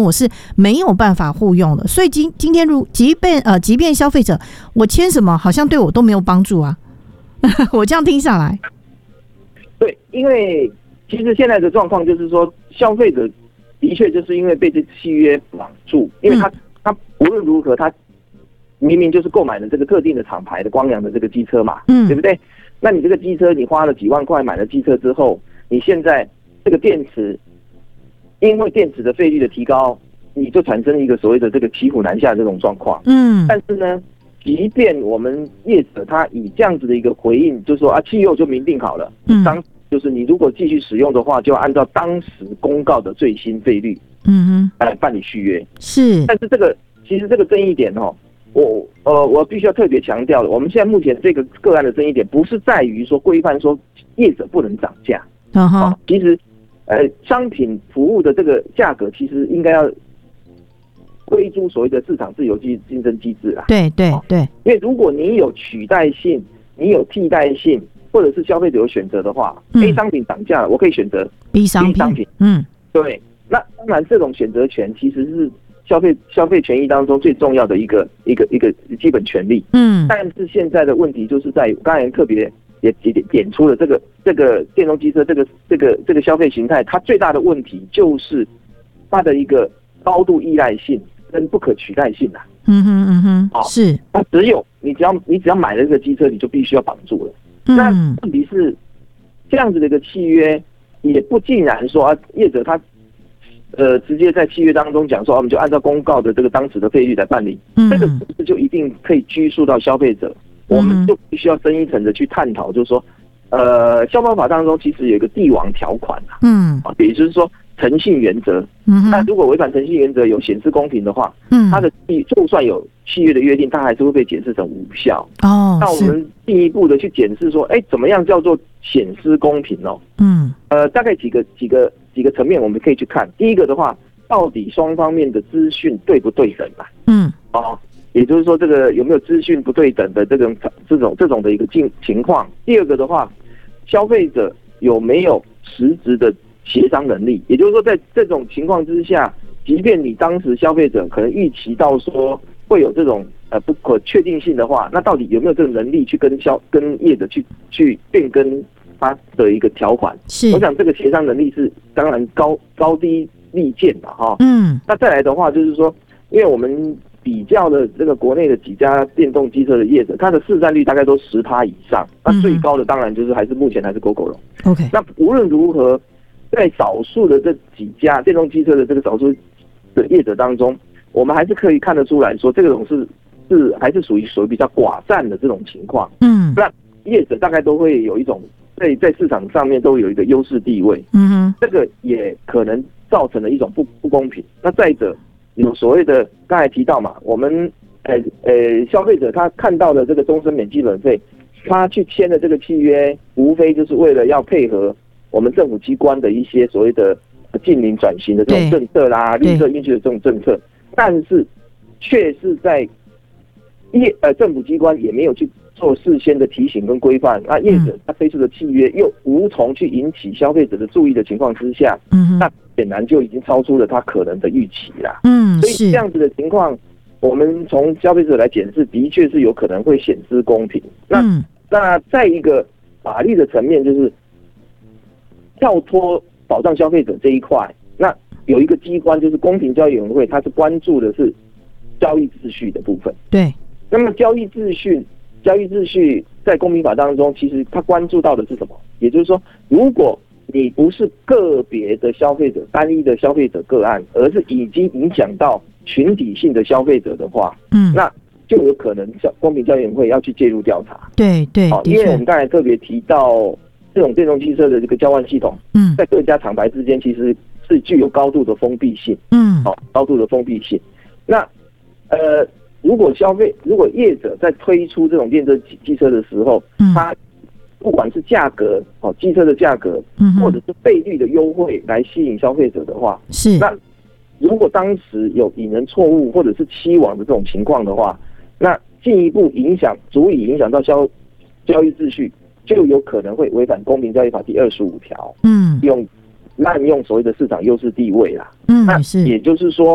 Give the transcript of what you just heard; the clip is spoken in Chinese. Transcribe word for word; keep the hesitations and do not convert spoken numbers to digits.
我是没有办法互用的。所以今今天如即便呃即便消费者我签什么好像对我都没有帮助啊。我这样听下来， 对，因为其实现在的状况就是说，消费者的确就是因为被这契约绑住，因为他、嗯、他无论如何，他明明就是购买了这个特定的厂牌的光阳的这个机车嘛，嗯，对不对？那你这个机车你花了几万块买了机车之后，你现在这个电池，因为电池的费率的提高，你就产生一个所谓的这个骑虎难下这种状况，嗯，但是呢，即便我们业者他以这样子的一个回应，就是说啊，汽油就明定好了，嗯，当就是你如果继续使用的话，就要按照当时公告的最新费率，嗯哼，来办理续约。是，但是这个其实这个争议点哦，我呃我必须要特别强调的，我们现在目前这个个案的争议点不是在于说规范说业者不能涨价，嗯哼、哦，其实呃商品服务的这个价格其实应该要归诸所谓的市场自由竞竞争机制啦。对对对，因为如果你有取代性，你有替代性，或者是消费者有选择的话、嗯、，A 商品涨价了，我可以选择 B 商品。B 商品，嗯，对。那当然，这种选择权其实是消费消费权益当中最重要的一个一个一个基本权利。嗯，但是现在的问题就是在于，刚才特别也也点出了这个这个电动机车这个这个这个消费形态，它最大的问题就是它的一个高度依赖性跟不可取代性啊。嗯哼嗯哼，好、哦，是。它只有你只要你只要买了这个机车，你就必须要绑住了。嗯、那问题是这样子的一个契约，也不尽然说啊，业者他呃直接在契约当中讲说，啊、我们就按照公告的这个当时的费率来办理，嗯、这个不是就一定可以拘束到消费者？嗯、我们就必须要深一层的去探讨，就是说，呃，消保法当中其实有一个帝王条款啊，嗯，啊，也就是说诚信原则。嗯，那如果违反诚信原则有显示公平的话，嗯，它的就算有契约的约定，它还是会被解释成无效。哦，那我们进一步的去检视说，哎，怎么样叫做显示公平哦？嗯，呃，大概几个几个几个层面我们可以去看。第一个的话，到底双方面的资讯对不对等嘛？嗯，哦，也就是说这个有没有资讯不对等的这种这种这种的一个情情况。第二个的话，消费者有没有实质的协商能力，也就是说，在这种情况之下，即便你当时消费者可能预期到说会有这种呃不可确定性的话，那到底有没有这个能力去跟消跟业者去去变更他的一个条款？是，我想这个协商能力是当然高高低立见嘛，哈。嗯。那再来的话，就是说，因为我们比较了这个国内的几家电动机车的业者，它的市占率大概都十趴以上，那最高的当然就是还是目前还是 Gogoro。OK。那无论如何，在少数的这几家电动机车的这个少数的业者当中，我们还是可以看得出来说，这种是是还是属于属于比较寡占的这种情况。嗯，那业者大概都会有一种在在市场上面都有一个优势地位。嗯哼，这个也可能造成了一种不不公平。那再者，有所谓的刚才提到嘛，我们呃呃消费者他看到的这个终身免基本费，他去签的这个契约，无非就是为了要配合我们政府机关的一些所谓的近邻转型的这种政策啦，绿色运输的这种政策，但是却是在业呃政府机关也没有去做事先的提醒跟规范，那业者他推出的契约又无从去引起消费者的注意的情况之下，嗯，那显然就已经超出了他可能的预期啦。嗯，所以这样子的情况，我们从消费者来检视，的确是有可能会显失公平。那、嗯、那再一个法律的层面就是。跳脱保障消费者这一块，那有一个机关就是公平交易委员会，它是关注的是交易秩序的部分。对，那么交易秩序，交易秩序在公民法当中，其实它关注到的是什么？也就是说，如果你不是个别的消费者、单一的消费者个案，而是已经影响到群体性的消费者的话，嗯，那就有可能公平交易委员会要去介入调查。对对，哦，因为我们刚才特别提到。这种电动汽车的这个交换系统，嗯，在各家厂牌之间其实是具有高度的封闭性，嗯，好、哦，高度的封闭性。那呃，如果消费，如果业者在推出这种电动机车的时候，嗯，它不管是价格，哦，机车的价格，嗯，或者是费率的优惠来吸引消费者的话，是。那如果当时有引人错误或者是欺罔的这种情况的话，那进一步影响，足以影响到消交易秩序。就有可能会违反公平交易法第二十五条，嗯，用滥用所谓的市场优势地位啦，嗯，那也就是说。